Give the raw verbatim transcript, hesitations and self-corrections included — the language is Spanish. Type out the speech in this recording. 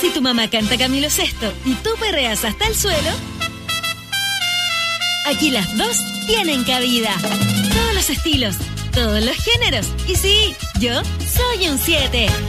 Si tu mamá canta Camilo Sesto y tú perreas hasta el suelo, aquí las dos tienen cabida. Todos los estilos, todos los géneros. Y sí, yo soy un siete.